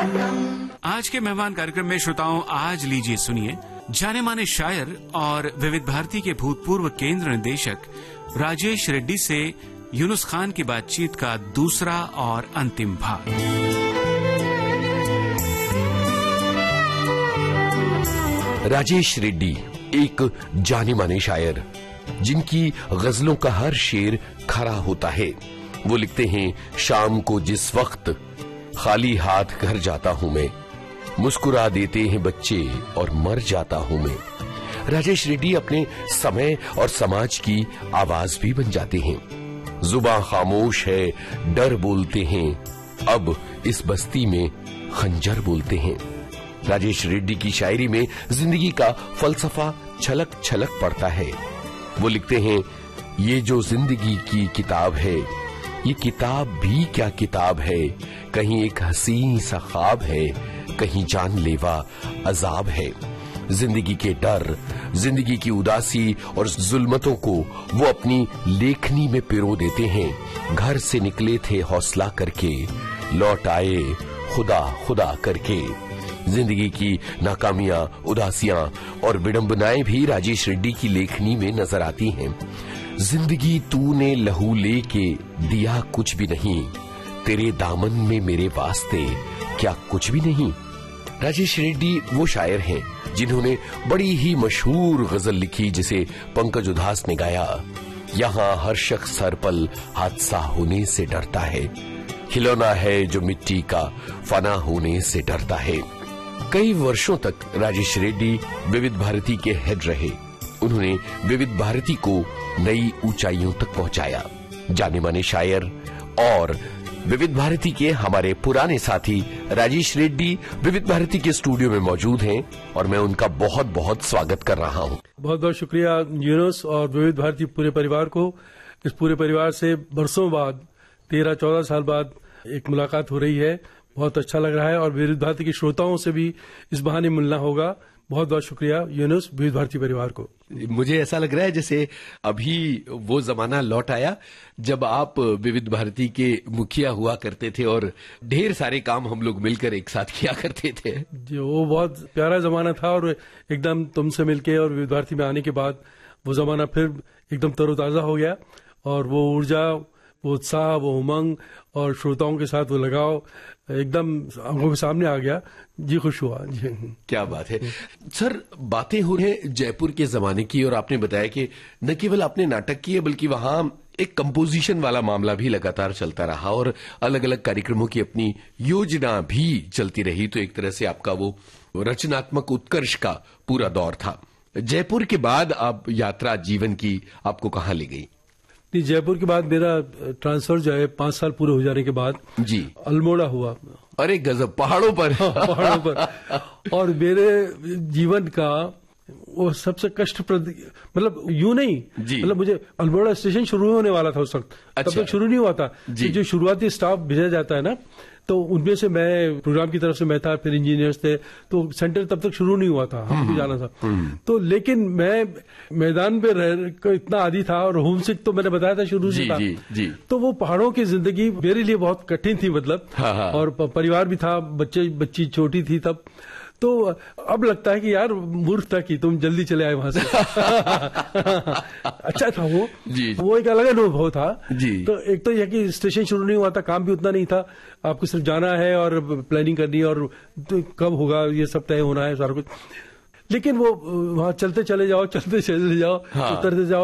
आज के मेहमान कार्यक्रम में श्रोताओं आज लीजिए सुनिए जाने माने शायर और विविध भारती के भूतपूर्व केंद्र निदेशक राजेश रेड्डी से यूनुस खान की बातचीत का दूसरा और अंतिम भाग। राजेश रेड्डी एक जाने माने शायर जिनकी गजलों का हर शेर खरा होता है। वो लिखते हैं, शाम को जिस वक्त खाली हाथ घर जाता हूं मैं, मुस्कुरा देते हैं बच्चे और मर जाता हूं मैं। राजेश रेड्डी अपने समय और समाज की आवाज भी बन जाते हैं। जुबान खामोश है, डर बोलते हैं, अब इस बस्ती में खंजर बोलते हैं। राजेश रेड्डी की शायरी में जिंदगी का फलसफा छलक छलक पड़ता है। वो लिखते हैं, ये जो जिंदगी की किताब है, ये किताब भी क्या किताब है, कहीं एक हसीन सा ख्वाब है, कहीं जानलेवा अजाब है। जिंदगी के डर, जिंदगी की उदासी और जुल्मतों को वो अपनी लेखनी में पिरो देते हैं। घर से निकले थे हौसला करके, लौट आए खुदा खुदा करके। जिंदगी की नाकामियां, उदासियां और विडंबनाएं भी राजेश रेड्डी की लेखनी में नजर आती हैं। जिंदगी तूने लहू लेके दिया कुछ भी नहीं, तेरे दामन में मेरे वास्ते क्या कुछ भी नहीं। राजेश रेड्डी वो शायर हैं जिन्होंने बड़ी ही मशहूर गजल लिखी जिसे पंकज उधास ने गाया, यहाँ हर शख्स हर पल हादसा होने से डरता है, खिलौना है जो मिट्टी का फना होने से डरता है। कई वर्षों तक राजेश रेड्डी विविध भारती के हेड रहे। उन्होंने विविध भारती को नई ऊंचाइयों तक पहुंचाया। जाने माने शायर और विविध भारती के हमारे पुराने साथी राजेश रेड्डी विविध भारती के स्टूडियो में मौजूद हैं और मैं उनका बहुत बहुत स्वागत कर रहा हूं। बहुत बहुत शुक्रिया यूनुस और विविध भारती पूरे परिवार को। इस पूरे परिवार से बरसों बाद 13-14 साल बाद एक मुलाकात हो रही है। बहुत अच्छा लग रहा है और विविध भारती के श्रोताओं से भी इस बहाने मिलना होगा। बहुत बहुत शुक्रिया यूनुस, विविध भारती परिवार को। मुझे ऐसा लग रहा है जैसे अभी वो जमाना लौट आया जब आप विविध भारती के मुखिया हुआ करते थे और ढेर सारे काम हम लोग मिलकर एक साथ किया करते थे। जो वो बहुत प्यारा जमाना था और एकदम तुमसे मिलके और विविध भारती में आने के बाद वो जमाना फिर एकदम तरोताजा हो गया और वो ऊर्जा, वो उत्साह, वो उमंग और श्रोताओं के साथ वो लगाव एकदम आंखों के सामने आ गया। जी, खुश हुआ जी। क्या बात है सर। बातें हो रही हैं जयपुर के जमाने की और आपने बताया कि न केवल आपने नाटक किए बल्कि वहां एक कंपोजिशन वाला मामला भी लगातार चलता रहा और अलग अलग कार्यक्रमों की अपनी योजना भी चलती रही। तो एक तरह से आपका वो रचनात्मक उत्कर्ष का पूरा दौर था। जयपुर के बाद आप यात्रा जीवन की आपको कहाँ ले गई? जयपुर के बाद मेरा ट्रांसफर जो है 5 साल पूरे हो जाने के बाद जी अल्मोड़ा हुआ। अरे गजब, पहाड़ों पर। पहाड़ों पर। और मेरे जीवन का वो सबसे कष्टप्रद, मतलब यूं नहीं, मतलब मुझे अल्मोड़ा स्टेशन शुरू होने वाला था उस वक्त। अच्छा। तब तक शुरू नहीं हुआ था। जो शुरुआती स्टाफ भेजा जाता है ना, तो उनमें से मैं प्रोग्राम की तरफ से मैं था, फिर इंजीनियर्स थे, तो सेंटर तब तक शुरू नहीं हुआ था, हमको जाना था। तो लेकिन मैं मैदान पे रह इतना आदी था और होमसिक तो मैंने बताया था शुरू से था। तो वो पहाड़ों की जिंदगी मेरे लिए बहुत कठिन थी, मतलब। और परिवार भी था, बच्ची छोटी थी तब। तो अब लगता है कि यार मूर्ख था कि तुम जल्दी चले आए वहां से। अच्छा था वो एक अलग अनुभव था जी। तो एक तो यह कि स्टेशन शुरू नहीं हुआ था, काम भी उतना नहीं था, आपको सिर्फ जाना है और प्लानिंग करनी है और तो कब होगा ये सब तय होना है सारा कुछ। लेकिन वो वहां चलते चले जाओ, उतरते जाओ,